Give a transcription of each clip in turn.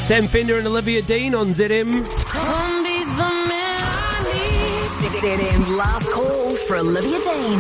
Sam Fender and Olivia Dean on ZM. ZM's last call for Olivia Dean.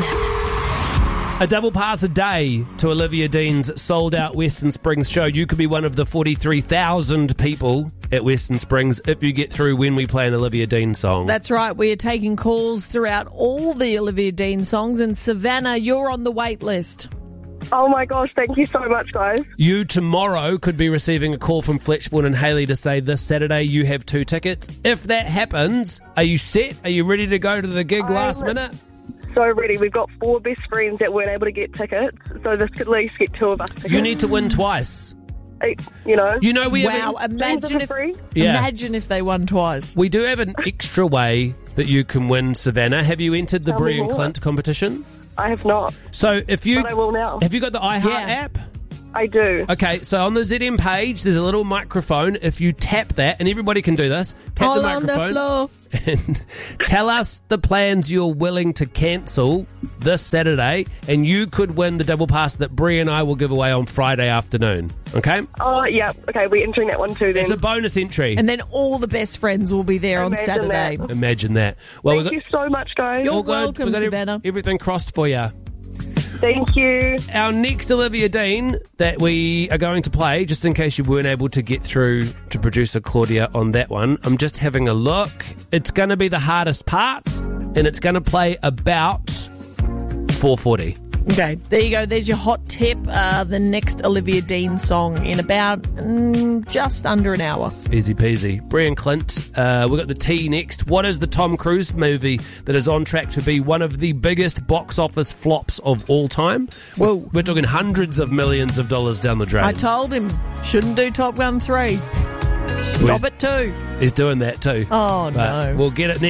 A double pass a day to Olivia Dean's sold-out Western Springs show. You could be one of the 43,000 people at Western Springs if you get through when we play an Olivia Dean song. That's right. We are taking calls throughout all the Olivia Dean songs. And Savannah, you're on the wait list. Oh my gosh, thank you so much, guys. You tomorrow could be receiving a call from Fletchbourne and Hayley to say this Saturday you have 2 tickets. If that happens, are you set? Are you ready to go to the gig last minute? So ready. We've got 4 best friends that weren't able to get tickets, so this could at least get 2 of us tickets. You need to win twice. You know we wow, have imagine if they won twice. We do have an extra way that you can win, Savannah. Have you entered the Brie and Clint competition? I have not. So if you, but I will now. Have you got the iHeart app? I do. Okay, so on the ZM page, there's a little microphone. If you tap that, and everybody can do this, tap the microphone on the floor. and tell us the plans you're willing to cancel this Saturday, and you could win the double pass that Brie and I will give away on Friday afternoon. Okay? Oh, yeah. Okay, we're entering that one too then. It's a bonus entry. And then all the best friends will be there on Saturday. Imagine that. Well, Thank you so much, guys. You're welcome, We've got Savannah. Everything crossed for you. Thank you. Our next Olivia Dean that we are going to play, just in case you weren't able to get through to producer Claudia on that one, I'm just having a look. It's going to be the hardest part, and it's going to play about 4:40. Okay, there you go. There's your hot tip. The next Olivia Dean song in about just under an hour. Easy peasy. Brie and Clint, we've got the tea next. What is the Tom Cruise movie that is on track to be one of the biggest box office flops of all time? Well, we're talking hundreds of millions of dollars down the drain. I told him, shouldn't do Top Gun 3. Stop it too. He's doing that too. Oh, But no. we'll get it next.